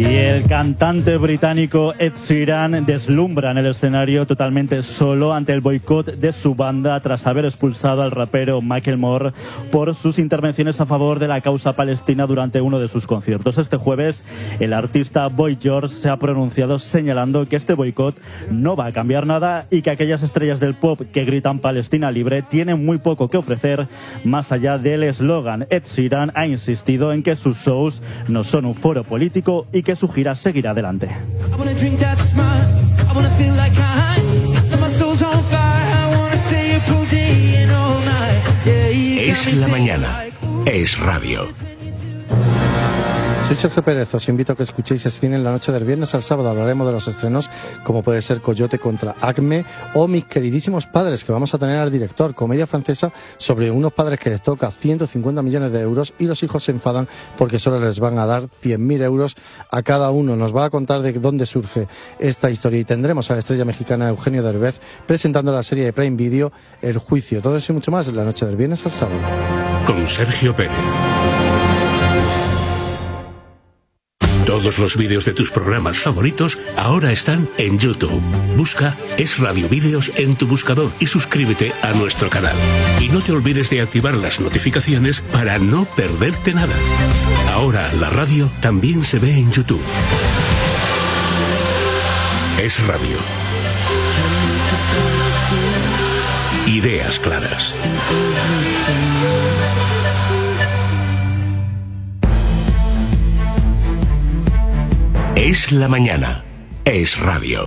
Y el cantante británico Ed Sheeran deslumbra en el escenario totalmente solo ante el boicot de su banda tras haber expulsado al rapero Macklemore por sus intervenciones a favor de la causa palestina durante uno de sus conciertos. Este jueves, el artista Boy George se ha pronunciado señalando que este boicot no va a cambiar nada y que aquellas estrellas del pop que gritan Palestina libre tienen muy poco que ofrecer más allá del eslogan. Ed Sheeran ha insistido en que sus shows no son un foro político y que su gira seguirá adelante. Es la mañana. Es radio. Soy Sergio Pérez, os invito a que escuchéis Cine en la noche del viernes al sábado. Hablaremos de los estrenos como puede ser Coyote contra Acme o Mis queridísimos padres, que vamos a tener al director, comedia francesa sobre unos padres que les toca 150 millones de euros y los hijos se enfadan porque solo les van a dar 100.000 euros a cada uno. Nos va a contar de dónde surge esta historia y tendremos a la estrella mexicana Eugenio Derbez presentando la serie de Prime Video El Juicio. Todo eso y mucho más en la noche del viernes al sábado. Con Sergio Pérez. Todos los vídeos de tus programas favoritos ahora están en YouTube. Busca Es Radio Vídeos en tu buscador y suscríbete a nuestro canal. Y no te olvides de activar las notificaciones para no perderte nada. Ahora la radio también se ve en YouTube. Es Radio. Ideas claras. Es la mañana. Es radio.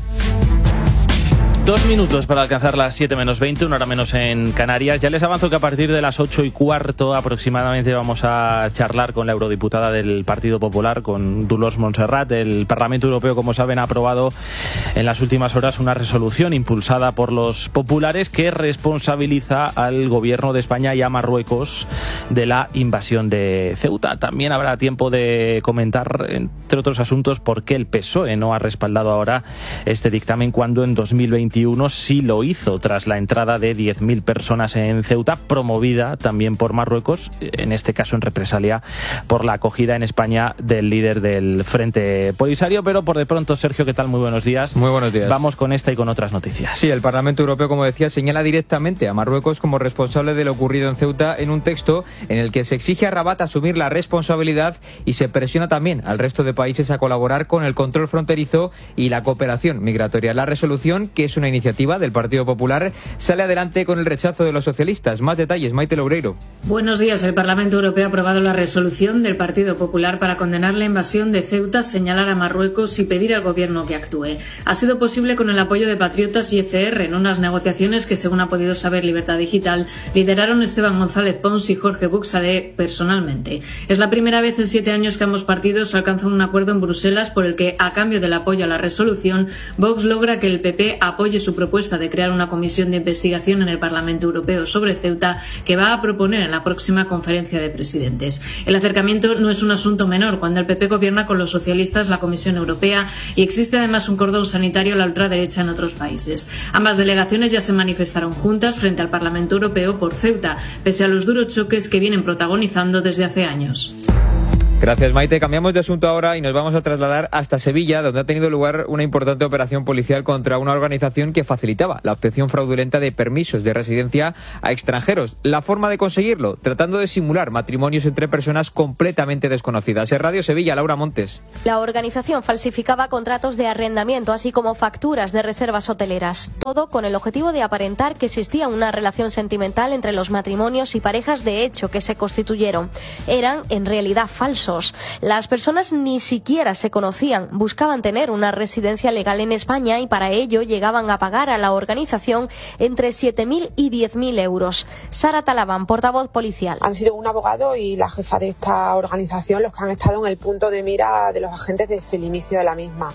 2 minutos para alcanzar las 7 menos 20, una hora menos en Canarias. Ya les avanzo que a partir de las 8:15 aproximadamente vamos a charlar con la eurodiputada del Partido Popular, con Dolors Montserrat. El Parlamento Europeo, como saben, ha aprobado en las últimas horas una resolución impulsada por los populares que responsabiliza al gobierno de España y a Marruecos de la invasión de Ceuta. También habrá tiempo de comentar, entre otros asuntos, por qué el PSOE no ha respaldado ahora este dictamen cuando en 2021 sí lo hizo tras la entrada de 10.000 personas en Ceuta, promovida también por Marruecos, en este caso en represalia por la acogida en España del líder del Frente Polisario. Pero por de pronto, Sergio, ¿qué tal? Muy buenos días. Muy buenos días. Vamos con esta y con otras noticias. Sí, el Parlamento Europeo, como decía, señala directamente a Marruecos como responsable de lo ocurrido en Ceuta en un texto en el que se exige a Rabat asumir la responsabilidad y se presiona también al resto de países a colaborar con el control fronterizo y la cooperación migratoria. La resolución, que es una iniciativa del Partido Popular, sale adelante con el rechazo de los socialistas. Más detalles, Maite Loureiro. Buenos días. El Parlamento Europeo ha aprobado la resolución del Partido Popular para condenar la invasión de Ceuta, señalar a Marruecos y pedir al gobierno que actúe. Ha sido posible con el apoyo de Patriotas y ECR en unas negociaciones que, según ha podido saber Libertad Digital, lideraron Esteban González Pons y Jorge Buxadé personalmente. Es la primera vez en 7 años que ambos partidos alcanzan un acuerdo en Bruselas por el que, a cambio del apoyo a la resolución, Vox logra que el PP apoye su propuesta de crear una comisión de investigación en el Parlamento Europeo sobre Ceuta que va a proponer en la próxima conferencia de presidentes. El acercamiento no es un asunto menor cuando el PP gobierna con los socialistas la Comisión Europea y existe además un cordón sanitario a la ultraderecha en otros países. Ambas delegaciones ya se manifestaron juntas frente al Parlamento Europeo por Ceuta, pese a los duros choques que vienen protagonizando desde hace años. Gracias, Maite. Cambiamos de asunto ahora y nos vamos a trasladar hasta Sevilla, donde ha tenido lugar una importante operación policial contra una organización que facilitaba la obtención fraudulenta de permisos de residencia a extranjeros. La forma de conseguirlo, tratando de simular matrimonios entre personas completamente desconocidas. En Radio Sevilla, Laura Montes. La organización falsificaba contratos de arrendamiento, así como facturas de reservas hoteleras. Todo con el objetivo de aparentar que existía una relación sentimental entre los matrimonios y parejas de hecho que se constituyeron. Eran, en realidad, falsos. Las personas ni siquiera se conocían, buscaban tener una residencia legal en España y para ello llegaban a pagar a la organización entre 7.000 y 10.000 euros. Sara Talabán, portavoz policial. Han sido un abogado y la jefa de esta organización los que han estado en el punto de mira de los agentes desde el inicio de la misma. Todas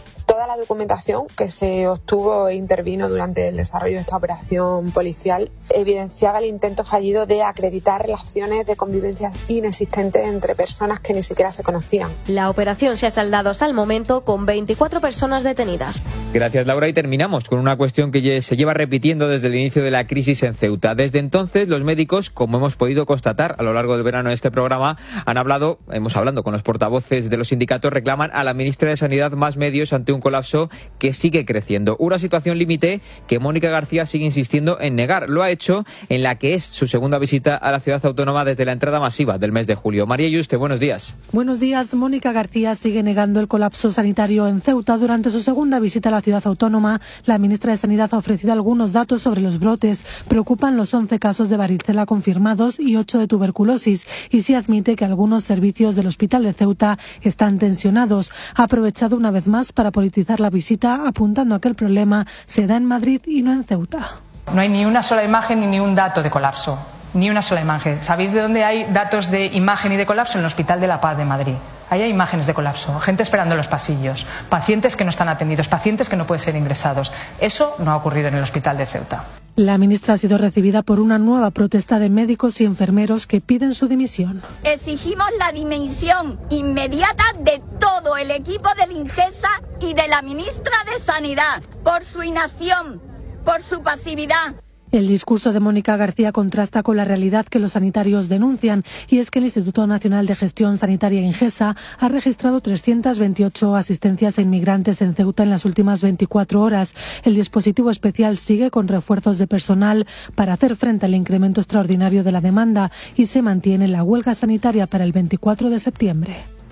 la documentación que se obtuvo e intervino durante el desarrollo de esta operación policial evidenciaba el intento fallido de acreditar relaciones de convivencia inexistentes entre personas que ni siquiera se conocían. La operación se ha saldado hasta el momento con 24 personas detenidas. Gracias, Laura, y terminamos con una cuestión que se lleva repitiendo desde el inicio de la crisis en Ceuta. Desde entonces, los médicos, como hemos podido constatar a lo largo del verano de este programa, hemos hablado con los portavoces de los sindicatos, reclaman a la ministra de Sanidad más medios ante un colapso que sigue creciendo. Una situación límite que Mónica García sigue insistiendo en negar. Lo ha hecho en la que es su segunda visita a la ciudad autónoma desde la entrada masiva del mes de julio. María Yuste, buenos días. Buenos días. Mónica García sigue negando el colapso sanitario en Ceuta. Durante su segunda visita a la ciudad autónoma, la ministra de Sanidad ha ofrecido algunos datos sobre los brotes. Preocupan los 11 casos de varicela confirmados y 8 de tuberculosis, y sí admite que algunos servicios del hospital de Ceuta están tensionados. Ha aprovechado una vez más para politizar la visita, apuntando a que el problema se da en Madrid y no en Ceuta. No hay ni una sola imagen ni un dato de colapso. Ni una sola imagen. ¿Sabéis de dónde hay datos de imagen y de colapso? En el Hospital de la Paz de Madrid. Ahí hay imágenes de colapso, gente esperando en los pasillos, pacientes que no están atendidos, pacientes que no pueden ser ingresados. Eso no ha ocurrido en el Hospital de Ceuta. La ministra ha sido recibida por una nueva protesta de médicos y enfermeros que piden su dimisión. Exigimos la dimisión inmediata de todo el equipo del INGESA y de la ministra de Sanidad por su inacción, por su pasividad. El discurso de Mónica García contrasta con la realidad que los sanitarios denuncian, y es que el Instituto Nacional de Gestión Sanitaria INGESA ha registrado 328 asistencias a inmigrantes en Ceuta en las últimas 24 horas. El dispositivo especial sigue con refuerzos de personal para hacer frente al incremento extraordinario de la demanda, y se mantiene la huelga sanitaria para el 24 de septiembre.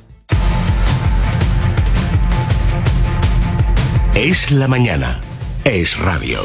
Es la mañana. Es radio.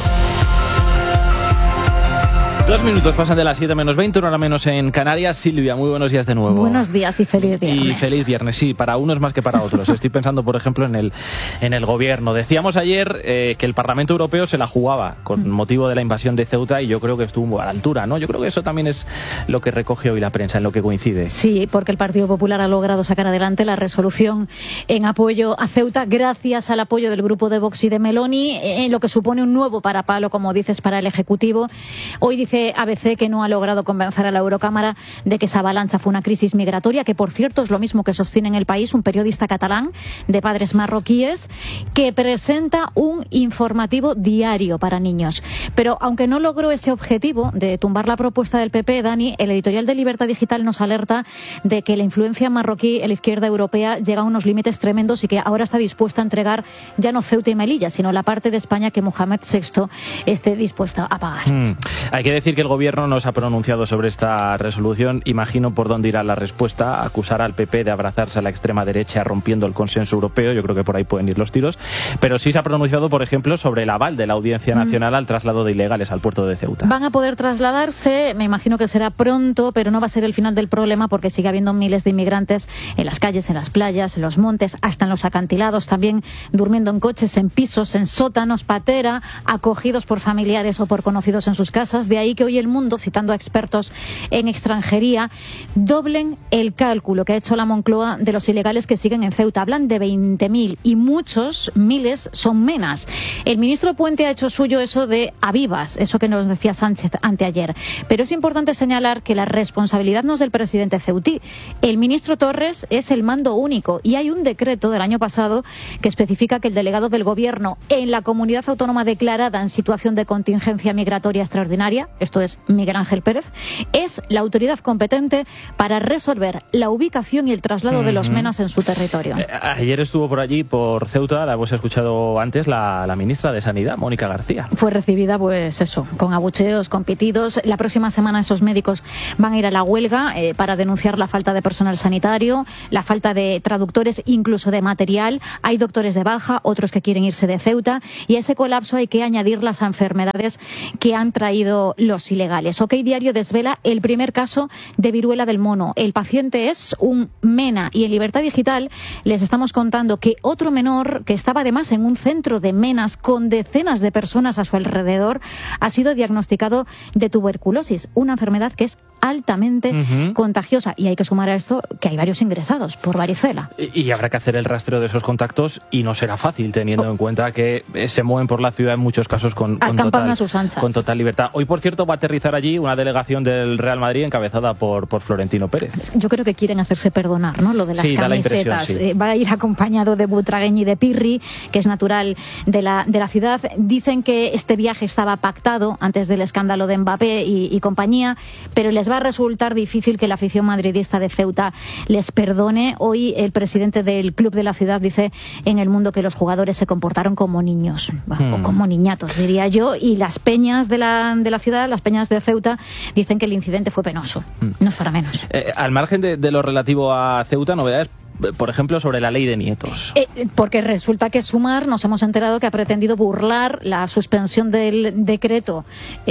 2 minutos pasan de las 7 menos 20, una hora menos en Canarias. Silvia, muy buenos días de nuevo. Buenos días y feliz viernes. Y feliz viernes, sí, para unos más que para otros. Estoy pensando, por ejemplo, en el gobierno. Decíamos ayer que el Parlamento Europeo se la jugaba con motivo de la invasión de Ceuta, y yo creo que estuvo a la altura, ¿no? Yo creo que eso también es lo que recoge hoy la prensa, en lo que coincide. Sí, porque el Partido Popular ha logrado sacar adelante la resolución en apoyo a Ceuta gracias al apoyo del grupo de Vox y de Meloni, en lo que supone un nuevo parapalo, como dices, para el Ejecutivo. Hoy dice ABC que no ha logrado convencer a la Eurocámara de que esa avalancha fue una crisis migratoria, que por cierto es lo mismo que sostiene en El País un periodista catalán de padres marroquíes que presenta un informativo diario para niños. Pero aunque no logró ese objetivo de tumbar la propuesta del PP, Dani, el editorial de Libertad Digital nos alerta de que la influencia marroquí en la izquierda europea llega a unos límites tremendos y que ahora está dispuesta a entregar ya no Ceuta y Melilla, sino la parte de España que Mohamed VI esté dispuesta a pagar. Hay que decir que el gobierno no se ha pronunciado sobre esta resolución. Imagino por dónde irá la respuesta. Acusará al PP de abrazarse a la extrema derecha rompiendo el consenso europeo. Yo creo que por ahí pueden ir los tiros. Pero sí se ha pronunciado, por ejemplo, sobre el aval de la Audiencia Nacional al traslado de ilegales al puerto de Ceuta. Van a poder trasladarse, me imagino que será pronto, pero no va a ser el final del problema, porque sigue habiendo miles de inmigrantes en las calles, en las playas, en los montes, hasta en los acantilados, también durmiendo en coches, en pisos, en sótanos, patera, acogidos por familiares o por conocidos en sus casas. De ahí que hoy el mundo, citando a expertos en extranjería, doblen el cálculo que ha hecho la Moncloa de los ilegales que siguen en Ceuta. Hablan de 20.000 y muchos miles son menas. El ministro Puente ha hecho suyo eso de a vivas, eso que nos decía Sánchez anteayer. Pero es importante señalar que la responsabilidad no es del presidente ceutí. El ministro Torres es el mando único, y hay un decreto del año pasado que especifica que el delegado del gobierno en la comunidad autónoma declarada en situación de contingencia migratoria extraordinaria, esto es Miguel Ángel Pérez, es la autoridad competente para resolver la ubicación y el traslado de los menas en su territorio. Ayer estuvo por allí, por Ceuta, la hemos escuchado antes, la ministra de Sanidad, Mónica García. Fue recibida, pues eso, con abucheos, con pitidos. La próxima semana esos médicos van a ir a la huelga para denunciar la falta de personal sanitario, la falta de traductores, incluso de material. Hay doctores de baja, otros que quieren irse de Ceuta, y a ese colapso hay que añadir las enfermedades que han traído los los ilegales. OK Diario desvela el primer caso de viruela del mono. El paciente es un MENA y en Libertad Digital les estamos contando que otro menor que estaba además en un centro de MENAs con decenas de personas a su alrededor ha sido diagnosticado de tuberculosis, una enfermedad que es altamente contagiosa, y hay que sumar a esto que hay varios ingresados por varicela. Y habrá que hacer el rastreo de esos contactos y no será fácil teniendo en cuenta que se mueven por la ciudad en muchos casos con total libertad. Hoy, por cierto, va a aterrizar allí una delegación del Real Madrid encabezada por Florentino Pérez. Yo creo que quieren hacerse perdonar, ¿no? Lo de las camisetas. Sí. Va a ir acompañado de Butragueñ y de Pirri, que es natural de la ciudad. Dicen que este viaje estaba pactado antes del escándalo de Mbappé y compañía, pero les va a resultar difícil que la afición madridista de Ceuta les perdone. Hoy el presidente del club de la ciudad dice en El Mundo que los jugadores se comportaron como niños, o como niñatos, diría yo, y las peñas de la ciudad, las peñas de Ceuta, dicen que el incidente fue penoso. No es para menos. Al margen de lo relativo a Ceuta, novedades, por ejemplo, sobre la ley de nietos. Porque resulta que Sumar, nos hemos enterado que ha pretendido burlar la suspensión del decreto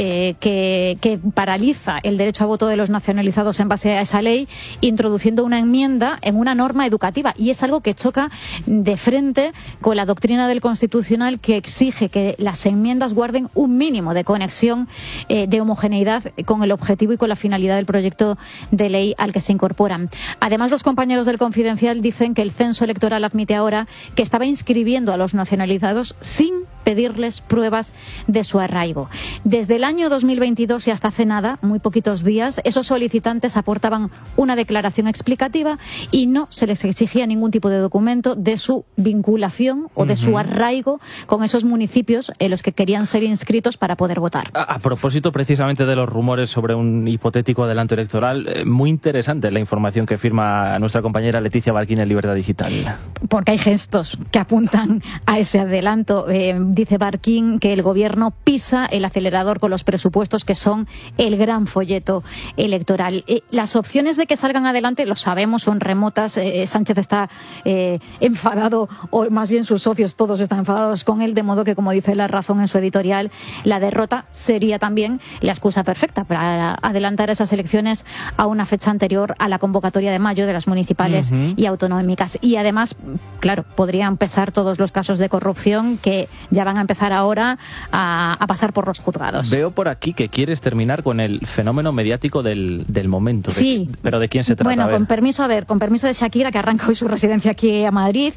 que paraliza el derecho a voto de los nacionalizados en base a esa ley, introduciendo una enmienda en una norma educativa. Y es algo que choca de frente con la doctrina del Constitucional, que exige que las enmiendas guarden un mínimo de conexión, de homogeneidad con el objetivo y con la finalidad del proyecto de ley al que se incorporan. Además, los compañeros del Confidencial dicen que el censo electoral admite ahora que estaba inscribiendo a los nacionalizados sin pedirles pruebas de su arraigo. Desde el año 2022 y hasta hace nada, muy poquitos días, esos solicitantes aportaban una declaración explicativa y no se les exigía ningún tipo de documento de su vinculación o de su arraigo con esos municipios en los que querían ser inscritos para poder votar. A propósito precisamente de los rumores sobre un hipotético adelanto electoral, muy interesante la información que firma nuestra compañera Leticia Barquín en Libertad Digital. Porque hay gestos que apuntan a ese adelanto. Dice Barquín que el gobierno pisa el acelerador con los presupuestos, que son el gran folleto electoral. Las opciones de que salgan adelante, lo sabemos, son remotas. Sánchez está enfadado, o más bien sus socios todos están enfadados con él, de modo que, como dice La Razón en su editorial, la derrota sería también la excusa perfecta para adelantar esas elecciones a una fecha anterior a la convocatoria de mayo de las municipales y autonómicas. Y además, claro, podrían pesar todos los casos de corrupción que ya van a empezar ahora a pasar por los juzgados. Veo por aquí que quieres terminar con el fenómeno mediático del momento. Sí. ¿Pero de quién se trata? Bueno, con permiso de Shakira, que arranca hoy su residencia aquí a Madrid.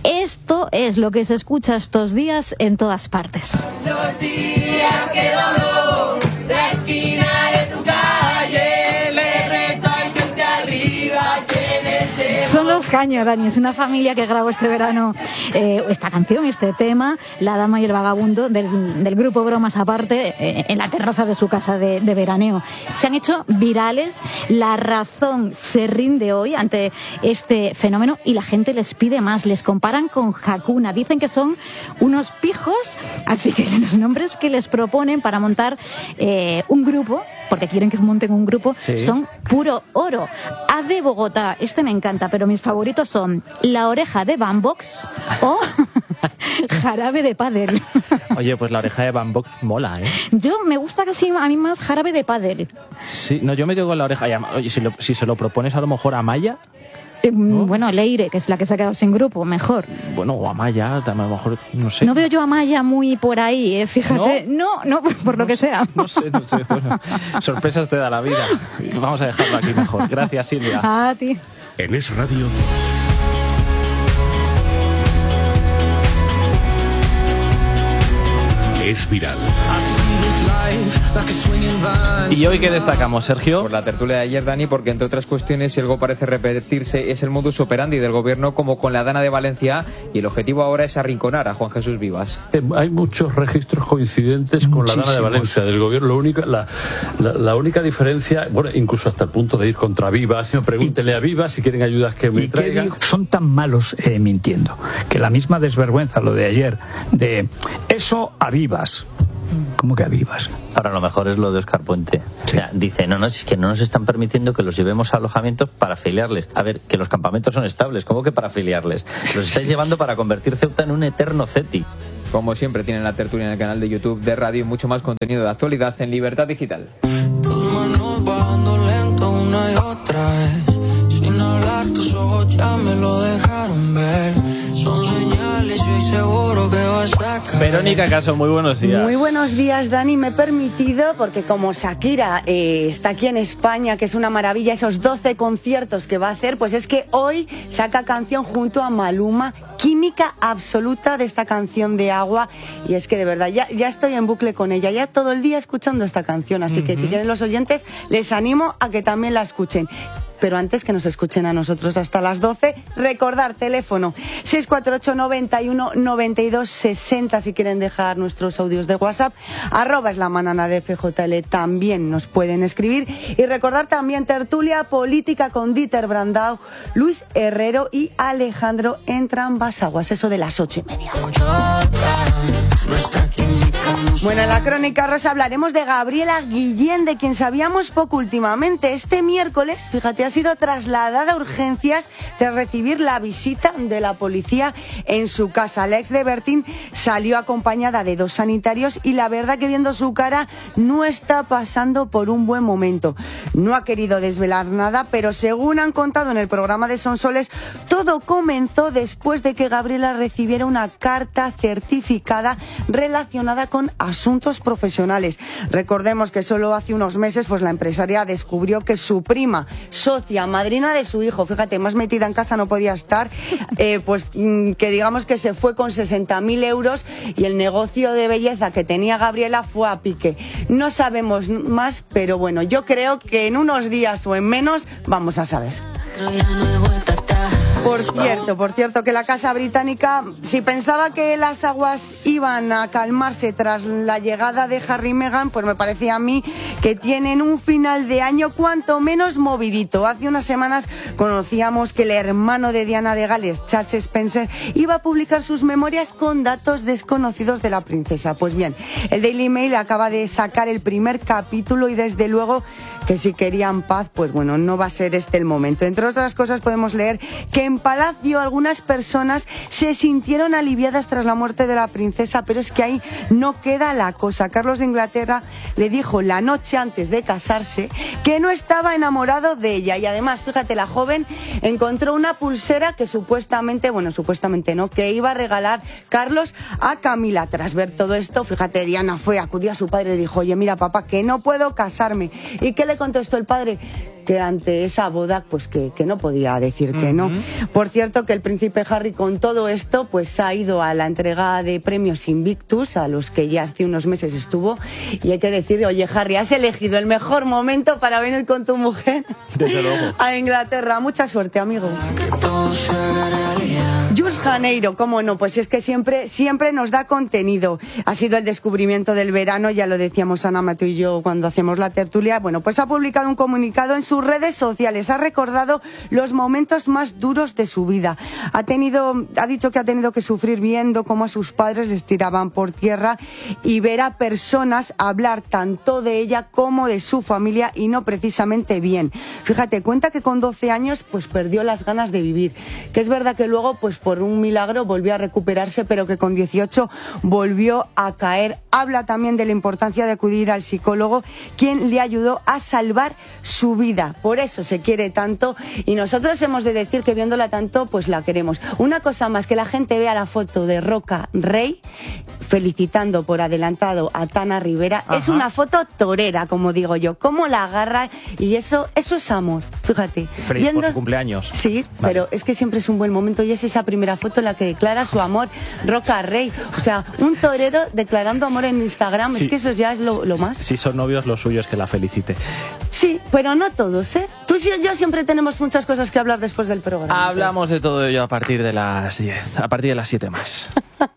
Esto es lo que se escucha estos días en todas partes. Los días que dobló la esquina de tu calle, le reto al que esté arriba, quién es ese. Son Los Caños, Dani. Es una familia que grabó este verano esta canción, este tema, La Dama y el Vagabundo, del grupo Bromas Aparte, en la terraza de su casa de veraneo. Se han hecho virales. La Razón se rinde hoy ante este fenómeno y la gente les pide más. Les comparan con Hakuna. Dicen que son unos pijos, así que los nombres que les proponen para montar un grupo, porque quieren que monten un grupo, son puro oro. A de Bogotá, este me encanta, pero mis favoritos son La Oreja de Bambox o Jarabe de Pádel. Oye, pues La Oreja de Bambox mola, ¿eh? Yo me gusta casi a mí más Jarabe de Pádel. Sí, no, yo me quedo con La Oreja. Oye, si se lo propones a lo mejor a Maya... ¿no? Bueno, Leire, que es la que se ha quedado sin grupo, mejor. Bueno, o Amaya, a lo mejor, no sé. No veo yo a Amaya muy por ahí, fíjate. No, por lo que sea. No sé. Bueno, sorpresas te da la vida. Vamos a dejarlo aquí mejor. Gracias, Silvia. A ti. En Es Radio. Es viral. ¿Y hoy qué destacamos, Sergio? Por la tertulia de ayer, Dani, porque entre otras cuestiones, si algo parece repetirse, es el modus operandi del gobierno, como con la Dana de Valencia, y el objetivo ahora es arrinconar a Juan Jesús Vivas. Hay muchos registros coincidentes con la Dana de Valencia del gobierno. La única diferencia, bueno, incluso hasta el punto de ir contra Vivas, pregúntenle a Vivas si quieren ayudas que me traigan. Son tan malos mintiendo, que la misma desvergüenza, lo de ayer, de eso a Vivas. ¿Cómo que a Vivas? Ahora lo mejor es lo de Óscar Puente. O sea, dice, es que no nos están permitiendo que los llevemos a alojamientos para afiliarles. A ver, que los campamentos son estables, ¿cómo que para afiliarles? Los estáis llevando para convertir Ceuta en un eterno CETI. Como siempre, tienen la tertulia en el canal de YouTube de Radio y mucho más contenido de actualidad en Libertad Digital. Tus manos bajando lento una y otra vez. Sin hablar, tus ojos ya me lo dejaron ver. Son señales, yo seguro que vas a caer. Verónica Caso, muy buenos días. Muy buenos días, Dani. Me he permitido, porque como Shakira está aquí en España, que es una maravilla, esos 12 conciertos que va a hacer, pues es que hoy saca canción junto a Maluma, química absoluta de esta canción de Agua, y es que de verdad ya estoy en bucle con ella, ya todo el día escuchando esta canción, así que si quieren los oyentes, les animo a que también la escuchen. Pero antes que nos escuchen a nosotros hasta las 12, recordar teléfono 648 91 92 60 si quieren dejar nuestros audios de WhatsApp, @esLamanana de FJL también nos pueden escribir, y recordar también tertulia política con Dieter Brandau, Luis Herrero y Alejandro Entrambas-Aguas, eso de las 8:30. Bueno, en la Crónica Rosa hablaremos de Gabriela Guillén, de quien sabíamos poco últimamente. Este miércoles, fíjate, ha sido trasladada a urgencias tras recibir la visita de la policía en su casa. La ex de Bertín salió acompañada de 2 sanitarios y la verdad que viendo su cara no está pasando por un buen momento. No ha querido desvelar nada, pero según han contado en el programa de Sonsoles, todo comenzó después de que Gabriela recibiera una carta certificada relacionada con asuntos profesionales. Recordemos que solo hace unos meses pues la empresaria descubrió que su prima, socia, madrina de su hijo, fíjate, más metida en casa no podía estar, que digamos que se fue con 60.000 euros y el negocio de belleza que tenía Gabriela fue a pique. No sabemos más, pero bueno, yo creo que en unos días o en menos vamos a saber. Por cierto, que la Casa Británica, si pensaba que las aguas iban a calmarse tras la llegada de Harry y Meghan, pues me parecía a mí que tienen un final de año cuanto menos movidito. Hace unas semanas conocíamos que el hermano de Diana de Gales, Charles Spencer, iba a publicar sus memorias con datos desconocidos de la princesa. Pues bien, el Daily Mail acaba de sacar el primer capítulo y desde luego que si querían paz, pues bueno, no va a ser este el momento. Entre otras cosas podemos leer que en Palacio algunas personas se sintieron aliviadas tras la muerte de la princesa, pero es que ahí no queda la cosa. Carlos de Inglaterra le dijo la noche antes de casarse que no estaba enamorado de ella y además, fíjate, la joven encontró una pulsera que supuestamente no, que iba a regalar Carlos a Camila. Tras ver todo esto, fíjate, Diana acudió a su padre y dijo, oye, mira papá, que no puedo casarme. ¿Y qué le contestó el padre? Que ante esa boda, pues que no podía decir que no. Por cierto, que el príncipe Harry con todo esto, pues ha ido a la entrega de premios Invictus, a los que ya hace unos meses estuvo, y hay que decir, oye Harry, has elegido el mejor momento para venir con tu mujer a Inglaterra. Mucha suerte, amigo. Just Janeiro, cómo no, pues es que siempre nos da contenido. Ha sido el descubrimiento del verano, ya lo decíamos Ana Mateo y yo cuando hacemos la tertulia. Bueno, pues ha publicado un comunicado en sus redes sociales, ha recordado los momentos más duros de su vida. Ha dicho que ha tenido que sufrir viendo cómo a sus padres les tiraban por tierra y ver a personas hablar tanto de ella como de su familia y no precisamente bien. Fíjate, cuenta que con 12 años pues perdió las ganas de vivir, que es verdad que luego pues por un milagro volvió a recuperarse, pero que con 18 volvió a caer. Habla también de la importancia de acudir al psicólogo, quien le ayudó a salvar su vida. Por eso se quiere tanto y nosotros hemos de decir que viéndola tanto, pues la queremos. Una cosa más, que la gente vea la foto de Roca Rey felicitando por adelantado a Tana Rivera. Ajá. Es una foto torera, como digo yo, cómo la agarra y eso es amor, fíjate. Feliz por su cumpleaños. Sí, vale. Pero es que siempre es un buen momento y es esa primera foto en la que declara su amor Roca Rey. O sea, un torero declarando amor en Instagram, sí. Es que eso ya es lo más. Si son novios, lo suyo es que la felicite. Sí, pero no todos, ¿eh? Tú y yo siempre tenemos muchas cosas que hablar después del programa. Hablamos de todo ello a partir de las 10, a partir de las 7 más.